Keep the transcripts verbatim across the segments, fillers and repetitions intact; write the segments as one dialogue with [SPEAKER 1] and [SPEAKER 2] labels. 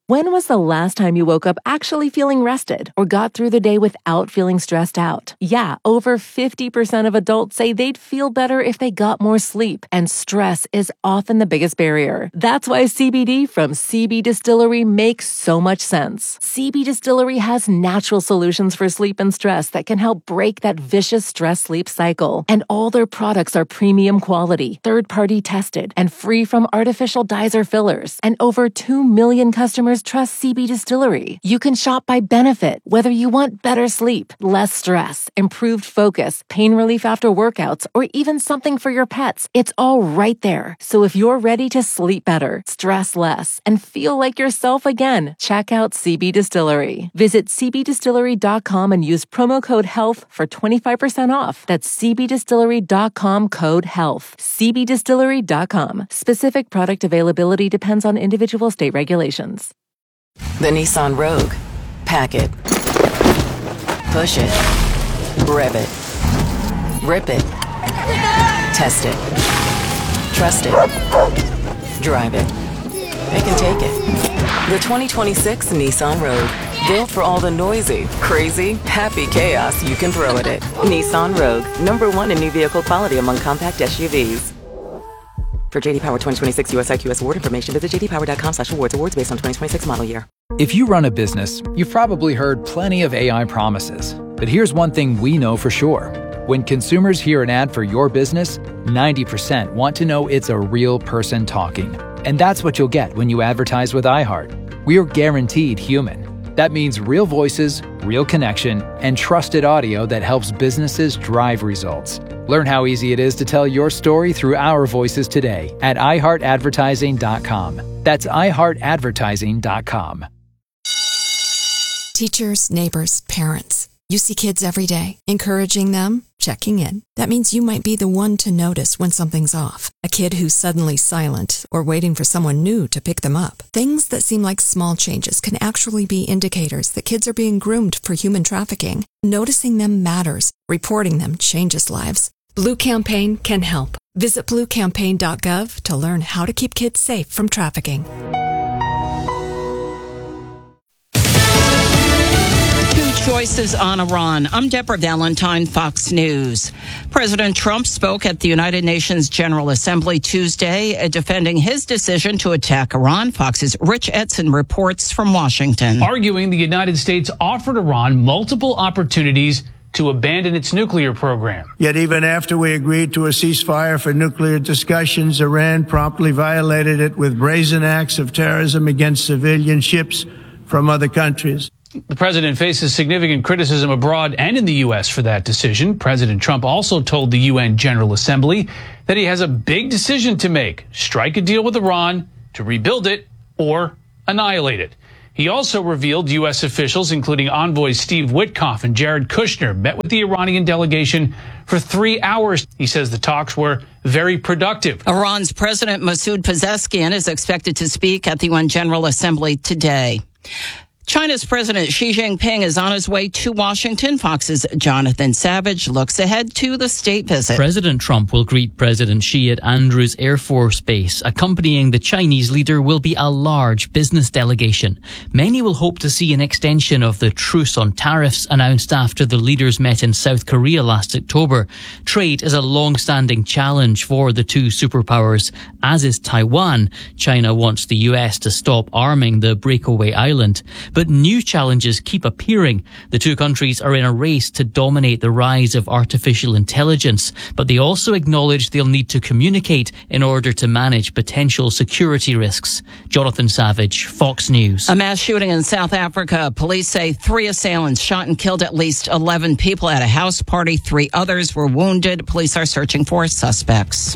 [SPEAKER 1] When was the last time you woke up actually feeling rested or got through the day without feeling stressed out? Yeah, over fifty percent of adults say they'd feel better if they got more sleep, and stress is often the biggest barrier. That's why C B D from C B Distillery makes so much sense. C B Distillery has natural solutions for sleep and stress that can help break that vicious stress-sleep cycle. And all their products are premium quality, third-party tested, and free from artificial dyes or fillers. And over two million customers trust C B Distillery. You can shop by benefit, whether you want better sleep, less stress, improved focus, pain relief after workouts, or even something for your pets. It's all right there. So if you're ready to sleep better, stress less, and feel like yourself again, check out C B Distillery. Visit c b distillery dot com and use promo code HEALTH for twenty-five percent off. That's c b distillery dot com code HEALTH. c b distillery dot com. Specific product availability depends on individual state regulations.
[SPEAKER 2] The Nissan Rogue. Pack it. Push it. Rev it. Rip it. Test it. Trust it. Drive it. It can take it. The twenty twenty-six Nissan Rogue. Built for all the noisy, crazy, happy chaos you can throw at it. Nissan Rogue. Number one in new vehicle quality among compact S U Vs. For J D Power twenty twenty-six U S I Q S award information, visit j d power dot com slash awards. Awards based on twenty twenty-six model year.
[SPEAKER 3] If you run a business, you've probably heard plenty of A I promises. But here's one thing we know for sure. When consumers hear an ad for your business, ninety percent want to know it's a real person talking. And that's what you'll get when you advertise with iHeart. We're guaranteed human. That means real voices, real connection, and trusted audio that helps businesses drive results. Learn how easy it is to tell your story through our voices today at i heart advertising dot com. That's i heart advertising dot com.
[SPEAKER 4] Teachers, neighbors, parents. You see kids every day, encouraging them, checking in. That means you might be the one to notice when something's off. A kid who's suddenly silent or waiting for someone new to pick them up. Things that seem like small changes can actually be indicators that kids are being groomed for human trafficking. Noticing them matters. Reporting them changes lives. Blue Campaign can help. Visit blue campaign dot gov to learn how to keep kids safe from trafficking.
[SPEAKER 5] Choices on Iran. I'm Deborah Valentine, Fox News. President Trump spoke at the United Nations General Assembly Tuesday, defending his decision to attack Iran. Fox's Rich Edson reports from Washington.
[SPEAKER 6] Arguing the United States offered Iran multiple opportunities to abandon its nuclear program.
[SPEAKER 7] Yet even after we agreed to a ceasefire for nuclear discussions, Iran promptly violated it with brazen acts of terrorism against civilian ships from other countries.
[SPEAKER 6] The president faces significant criticism abroad and in the U S for that decision. President Trump also told the U N General Assembly that he has a big decision to make: strike a deal with Iran to rebuild it or annihilate it. He also revealed U S officials, including envoys Steve Witkoff and Jared Kushner, met with the Iranian delegation for three hours. He says the talks were very productive.
[SPEAKER 5] Iran's President Masoud Pezeshkian is expected to speak at the U N General Assembly today. China's President Xi Jinping is on his way to Washington. Fox's Jonathan Savage looks ahead to the state visit.
[SPEAKER 8] President Trump will greet President Xi at Andrews Air Force Base. Accompanying the Chinese leader will be a large business delegation. Many will hope to see an extension of the truce on tariffs announced after the leaders met in South Korea last October. Trade is a long-standing challenge for the two superpowers, as is Taiwan. China wants the U S to stop arming the breakaway island. But new challenges keep appearing. The two countries are in a race to dominate the rise of artificial intelligence, but they also acknowledge they'll need to communicate in order to manage potential security risks. Jonathan Savage, Fox News.
[SPEAKER 5] A mass shooting in South Africa. Police say three assailants shot and killed at least eleven people at a house party. Three others were wounded. Police are searching for suspects.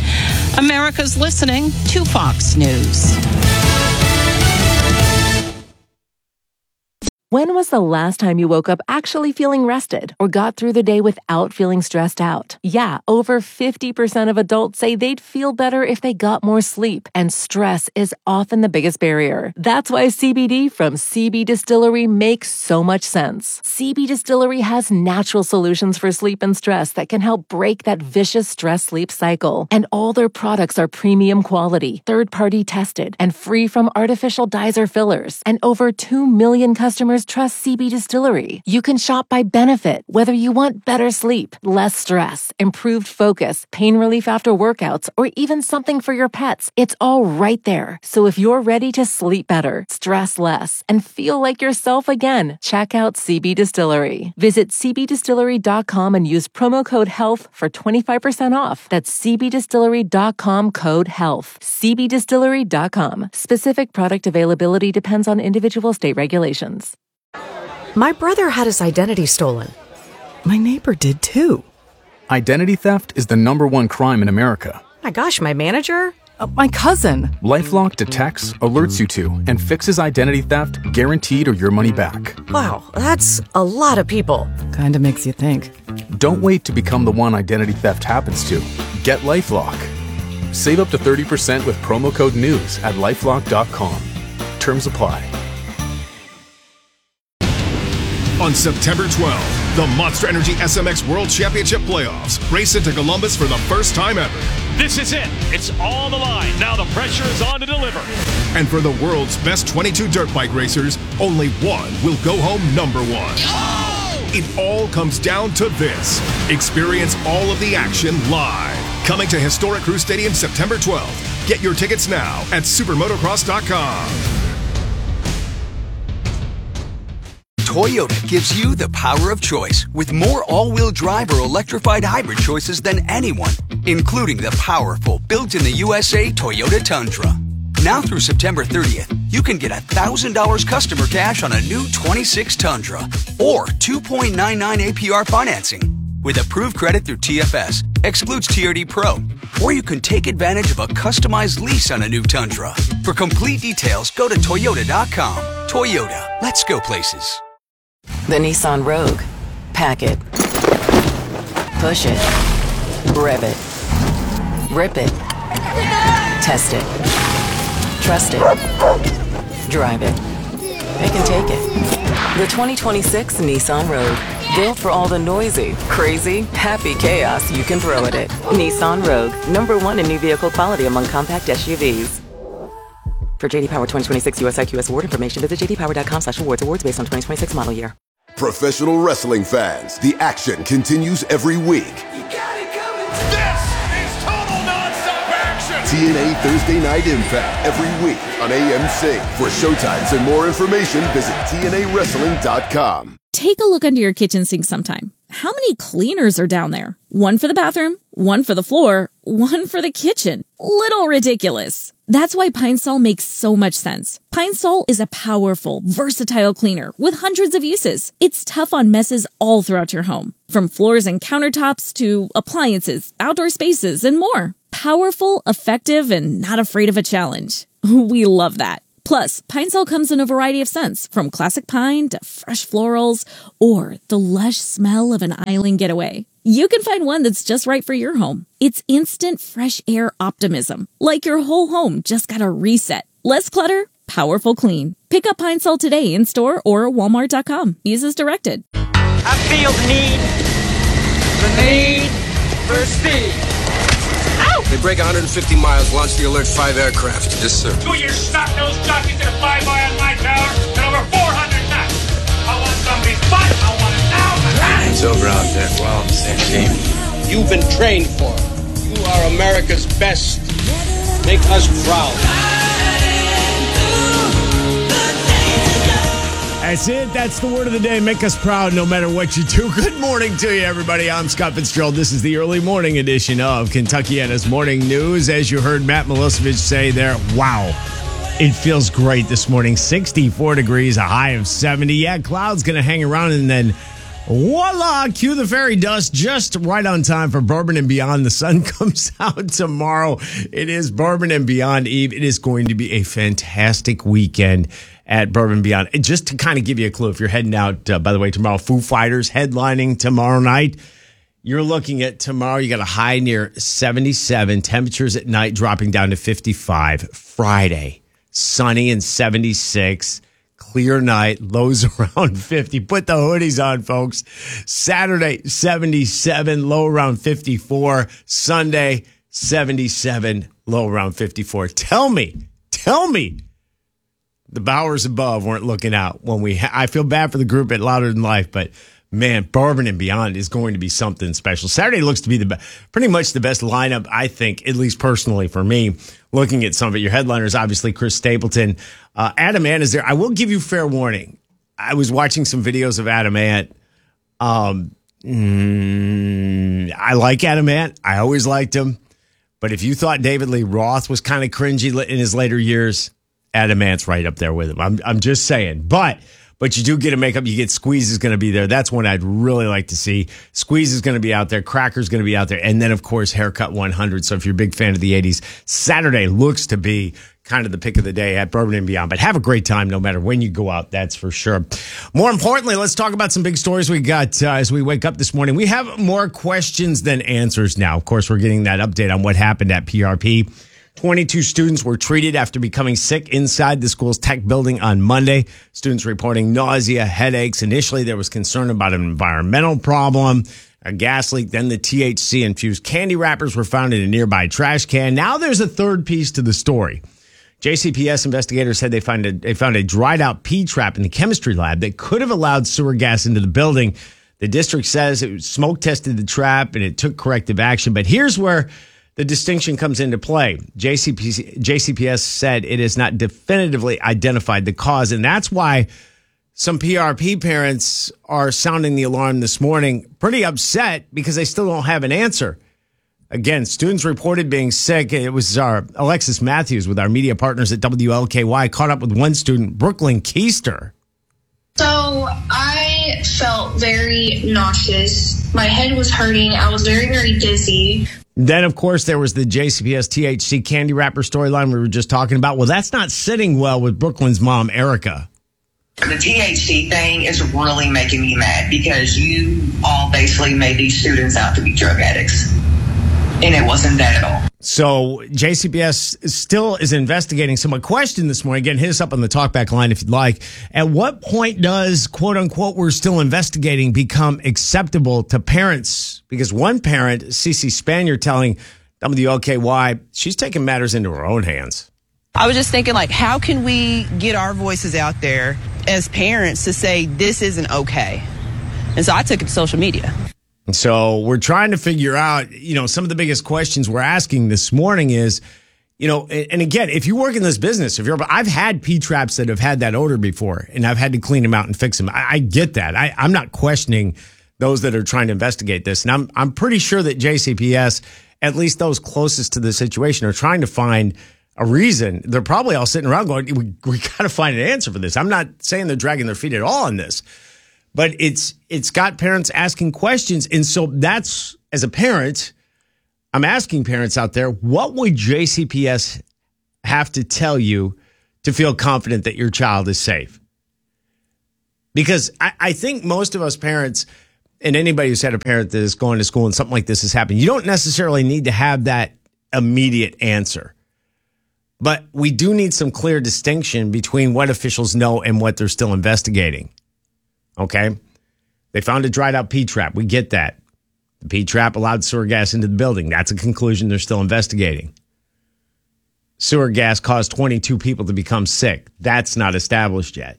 [SPEAKER 5] America's listening to Fox News.
[SPEAKER 1] When was the last time you woke up actually feeling rested or got through the day without feeling stressed out? Yeah, over fifty percent of adults say they'd feel better if they got more sleep, and stress is often the biggest barrier. That's why C B D from C B Distillery makes so much sense. C B Distillery has natural solutions for sleep and stress that can help break that vicious stress-sleep cycle. And all their products are premium quality, third-party tested, and free from artificial dyes or fillers. And over two million customers trust C B Distillery. You can shop by benefit, whether you want better sleep, less stress, improved focus, pain relief after workouts, or even something for your pets. It's all right there. So if you're ready to sleep better, stress less, and feel like yourself again, check out C B Distillery. Visit c b distillery dot com and use promo code HEALTH for twenty-five percent off. That's c b distillery dot com code HEALTH. c b distillery dot com. Specific product availability depends on individual state regulations.
[SPEAKER 9] My brother had his identity stolen. My neighbor did too.
[SPEAKER 10] Identity theft is the number one crime in America.
[SPEAKER 9] My gosh, my manager? Uh, my cousin.
[SPEAKER 10] LifeLock detects, alerts you to, and fixes identity theft guaranteed or your money back.
[SPEAKER 9] Wow, that's a lot of people.
[SPEAKER 11] Kinda makes you think.
[SPEAKER 10] Don't wait to become the one identity theft happens to. Get LifeLock. Save up to thirty percent with promo code NEWS at lifelock dot com. Terms apply.
[SPEAKER 12] On September twelfth, the Monster Energy S M X World Championship Playoffs race into Columbus for the first time ever.
[SPEAKER 13] This is it. It's on the line. Now the pressure is on to deliver.
[SPEAKER 12] And for the world's best twenty-two dirt bike racers, only one will go home number one. Oh! It all comes down to this. Experience all of the action live. Coming to historic Crew Stadium September twelfth. Get your tickets now at supermotocross dot com.
[SPEAKER 14] Toyota gives you the power of choice with more all-wheel drive or electrified hybrid choices than anyone, including the powerful built-in-the-U S A Toyota Tundra. Now through September thirtieth, you can get one thousand dollars customer cash on a new twenty-six Tundra or two point nine nine A P R financing. With approved credit through T F S, excludes T R D Pro, or you can take advantage of a customized lease on a new Tundra. For complete details, go to toyota dot com. Toyota, let's go places.
[SPEAKER 2] The Nissan Rogue. Pack it. Push it. Rev it. Rip it. Test it. Trust it. Drive it. They can take it. The twenty twenty-six Nissan Rogue. Built for all the noisy, crazy, happy chaos you can throw at it. Nissan Rogue. Number one in new vehicle quality among compact S U Vs. For J D Power twenty twenty-six U S I Q S award information, visit j d power dot com slash awards. Awards based on twenty twenty-six model year.
[SPEAKER 15] Professional wrestling fans, the action continues every week.
[SPEAKER 13] You got it coming. This is total nonstop action.
[SPEAKER 15] T N A Thursday Night Impact every week on A M C. For showtimes and more information, visit T N A wrestling dot com.
[SPEAKER 16] Take a look under your kitchen sink sometime. How many cleaners are down there? One for the bathroom, one for the floor, one for the kitchen. Little ridiculous. That's why Pine Sol makes so much sense. Pine Sol is a powerful, versatile cleaner with hundreds of uses. It's tough on messes all throughout your home, from floors and countertops to appliances, outdoor spaces, and more. Powerful, effective, and not afraid of a challenge. We love that. Plus, Pine Sol comes in a variety of scents, from classic pine to fresh florals, or the lush smell of an island getaway. You can find one that's just right for your home. It's instant fresh air optimism, like your whole home just got a reset. Less clutter, powerful clean. Pick up Pine Sol today in store or walmart dot com. Use as directed.
[SPEAKER 17] I feel the need, the need for speed. Ow!
[SPEAKER 18] They break one hundred fifty miles, launch the Alert five aircraft. Yes, sir.
[SPEAKER 17] Two your snot-nosed jockeys at a flyby on my tower at over four hundred knots. I want somebody's butt. I want it now.
[SPEAKER 18] It's over out there. We're all on the same team.
[SPEAKER 19] You've been trained for it. You are America's best. Make us proud.
[SPEAKER 20] That's it. That's the word of the day. Make us proud no matter what you do. Good morning to you, everybody. I'm Scott Fitzgerald. This is the early morning edition of Kentuckiana's Morning News. As you heard Matt Milosevic say there, wow, it feels great this morning. sixty-four degrees, a high of seventy. Yeah, clouds going to hang around, and then Voila! Cue the fairy dust just right on time for Bourbon and Beyond. The sun comes out tomorrow. It is Bourbon and Beyond Eve. It is going to be a fantastic weekend at Bourbon and Beyond. And just to kind of give you a clue, if you're heading out, uh, by the way, tomorrow, Foo Fighters headlining tomorrow night. You're looking at tomorrow, you got a high near seventy-seven. Temperatures at night dropping down to fifty-five. Friday, sunny and seventy-six. Clear night, lows around fifty. Put the hoodies on, folks. Saturday, seventy-seven, low around fifty-four. Sunday, seventy-seven, low around fifty-four. Tell me, tell me the Bowers above weren't looking out when we, ha- I feel bad for the group at Louder Than Life, but man, Bourbon and Beyond is going to be something special. Saturday looks to be the be- pretty much the best lineup, I think, at least personally for me. Looking at some of it, your headliners, obviously Chris Stapleton. Uh, Adam Ant is there. I will give you fair warning. I was watching some videos of Adam Ant. Um, mm, I like Adam Ant. I always liked him. But if you thought David Lee Roth was kind of cringy in his later years, Adam Ant's right up there with him. I'm I'm just saying. But but you do get a makeup. You get Squeeze is going to be there. That's one I'd really like to see. Squeeze is going to be out there. Cracker's going to be out there. And then, of course, Haircut one hundred. So if you're a big fan of the eighties, Saturday looks to be kind of the pick of the day at Bourbon and Beyond. But have a great time no matter when you go out. That's for sure. More importantly, let's talk about some big stories we got uh, as we wake up this morning. We have more questions than answers now. Of course, we're getting that update on what happened at P R P. twenty-two students were treated after becoming sick inside the school's tech building on Monday. Students reporting nausea, headaches. Initially, there was concern about an environmental problem, a gas leak. Then the T H C-infused candy wrappers were found in a nearby trash can. Now there's a third piece to the story. J C P S investigators said they found a, they found a dried-out P-trap in the chemistry lab that could have allowed sewer gas into the building. The district says it smoke tested the trap and it took corrective action. But here's where the distinction comes into play. J C P, J C P S said it has not definitively identified the cause, and that's why some P R P parents are sounding the alarm this morning, pretty upset because they still don't have an answer. Again, students reported being sick. It was our Alexis Matthews with our media partners at W L K Y caught up with one student, Brooklyn Keister.
[SPEAKER 11] So I felt very nauseous. My head was hurting. I was very, very dizzy.
[SPEAKER 20] Then, of course, there was the J C P S T H C candy wrapper storyline we were just talking about. Well, that's not sitting well with Brooklyn's mom, Erica.
[SPEAKER 21] The T H C thing is really making me mad because you all basically made these students out to be drug addicts. And it wasn't that at all.
[SPEAKER 20] So J C P S still is investigating. So my question this morning, again, hit us up on the talkback line if you'd like. At what point does, quote unquote, we're still investigating become acceptable to parents? Because one parent, Cece Spanier, telling W L K Y, she's taking matters into her own hands.
[SPEAKER 22] I was just thinking, like, how can we get our voices out there as parents to say this isn't okay? And so I took it to social media.
[SPEAKER 20] So we're trying to figure out, you know, some of the biggest questions we're asking this morning is, you know, and again, if you work in this business, if you're, I've had P-traps that have had that odor before, and I've had to clean them out and fix them. I, I get that. I, I'm not questioning those that are trying to investigate this. And I'm, I'm pretty sure that J C P S, at least those closest to the situation, are trying to find a reason. They're probably all sitting around going, we, we got to find an answer for this. I'm not saying they're dragging their feet at all on this. But it's it's got parents asking questions. And so that's, as a parent, I'm asking parents out there, what would J C P S have to tell you to feel confident that your child is safe? Because I, I think most of us parents, and anybody who's had a parent that is going to school and something like this has happened, you don't necessarily need to have that immediate answer. But we do need some clear distinction between what officials know and what they're still investigating. Okay, they found a dried out P-trap. We get that. The P-trap allowed sewer gas into the building. That's a conclusion they're still investigating. Sewer gas caused twenty-two people to become sick. That's not established yet.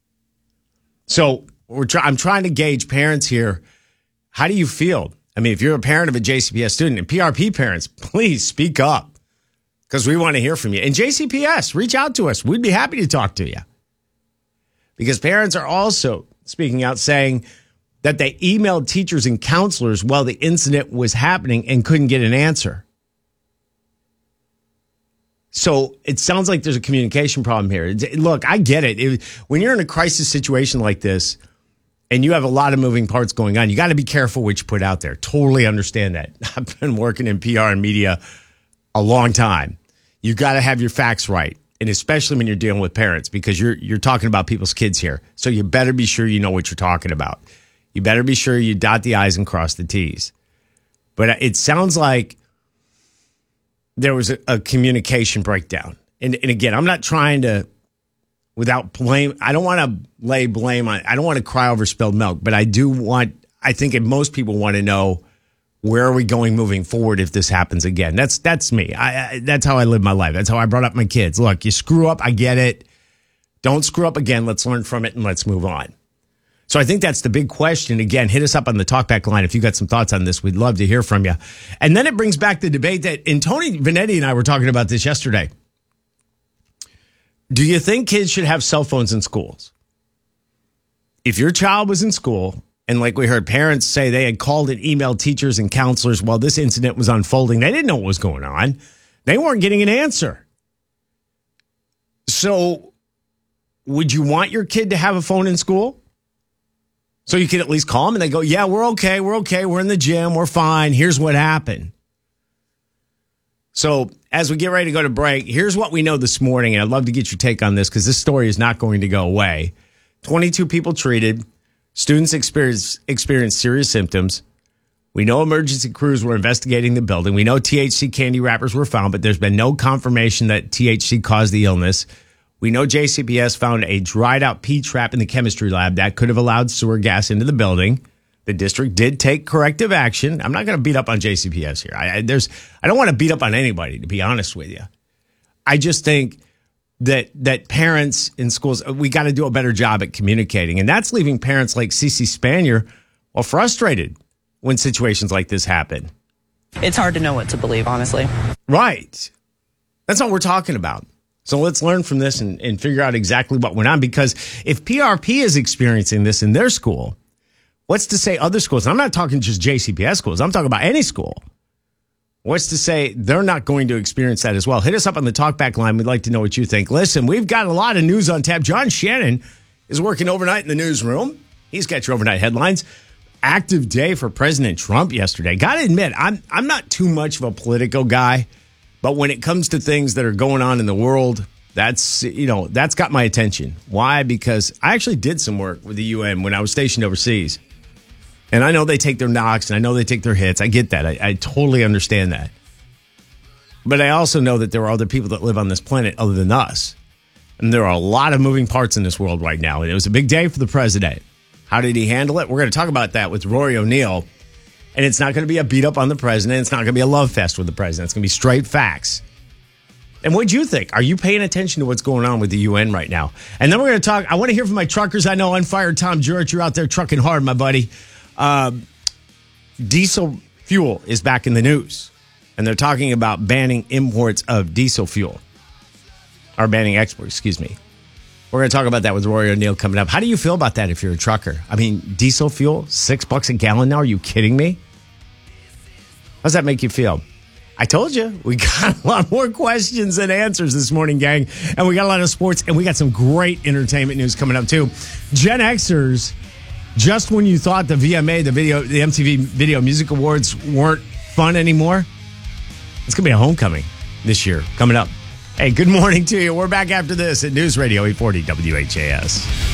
[SPEAKER 20] So we're try- I'm trying to gauge parents here. How do you feel? I mean, if you're a parent of a J C P S student, and P R P parents, please speak up because we want to hear from you. And J C P S, reach out to us. We'd be happy to talk to you. Because parents are also speaking out saying that they emailed teachers and counselors while the incident was happening and couldn't get an answer. So it sounds like there's a communication problem here. Look, I get it. it when you're in a crisis situation like this and you have a lot of moving parts going on, you got to be careful what you put out there. Totally understand that. I've been working in P R and media a long time. You got to have your facts right, and especially when you're dealing with parents, because you're you're talking about people's kids here. So you better be sure you know what you're talking about. You better be sure you dot the I's and cross the T's. But it sounds like there was a, a communication breakdown. And, and again, I'm not trying to, without blame, I don't want to lay blame on, I don't want to cry over spilled milk, but I do want, I think most people want to know, where are we going moving forward if this happens again? That's that's me. I, I That's how I live my life. That's how I brought up my kids. Look, you screw up, I get it. Don't screw up again. Let's learn from it and let's move on. So I think that's the big question. Again, hit us up on the talkback line if you got some thoughts on this. We'd love to hear from you. And then it brings back the debate that, and Tony Vanetti and I were talking about this yesterday. Do you think kids should have cell phones in schools? If your child was in school, and like we heard parents say they had called and emailed teachers and counselors while this incident was unfolding, they didn't know what was going on. They weren't getting an answer. So would you want your kid to have a phone in school? So you can at least call them and they go, yeah, we're okay. We're okay. We're in the gym. We're fine. Here's what happened. So as we get ready to go to break, here's what we know this morning. And I'd love to get your take on this because this story is not going to go away. twenty-two people treated. Students experienced experienced serious symptoms. We know emergency crews were investigating the building. We know T H C candy wrappers were found, but there's been no confirmation that T H C caused the illness. We know J C P S found a dried out pea trap in the chemistry lab that could have allowed sewer gas into the building. The district did take corrective action. I'm not going to beat up on J C P S here. I, I, there's, I don't want to beat up on anybody, to be honest with you. I just think that that parents in schools, we got to do a better job at communicating. And that's leaving parents like Cece Spanier, well, frustrated when situations like this happen.
[SPEAKER 22] It's hard to know what to believe, honestly.
[SPEAKER 20] Right. That's what we're talking about. So let's learn from this and, and figure out exactly what went on. Because if P R P is experiencing this in their school, what's to say other schools? And I'm not talking just J C P S schools. I'm talking about any school. What's to say they're not going to experience that as well? Hit us up on the talkback line. We'd like to know what you think. Listen, we've got a lot of news on tap. John Shannon is working overnight in the newsroom. He's got your overnight headlines. Active day for President Trump yesterday. Got to admit, I'm I'm not too much of a Politico guy. But when it comes to things that are going on in the world, that's, you know, that's got my attention. Why? Because I actually did some work with the U N when I was stationed overseas. And I know they take their knocks and I know they take their hits. I get that. I, I totally understand that. But I also know that there are other people that live on this planet other than us. And there are a lot of moving parts in this world right now. And it was a big day for the president. How did he handle it? We're going to talk about that with Rory O'Neill. And it's not going to be a beat up on the president. It's not going to be a love fest with the president. It's going to be straight facts. And what do you think? Are you paying attention to what's going on with the U N right now? And then we're going to talk. I want to hear from my truckers. I know on fire, Tom Jurich, you're out there trucking hard, my buddy. Uh, diesel fuel is back in the news. And they're talking about banning imports of diesel fuel. Or banning exports, excuse me. We're going to talk about that with Rory O'Neill coming up. How do you feel about that if you're a trucker? I mean, diesel fuel, six bucks a gallon now? Are you kidding me? How does that make you feel? I told you, we got a lot more questions than answers this morning, gang. And we got a lot of sports, and we got some great entertainment news coming up, too. Gen Xers, just when you thought the V M A, the video, the M T V Video Music Awards weren't fun anymore, it's going to be a homecoming this year coming up. Hey, good morning to you. We're back after this at News Radio eight forty W H A S.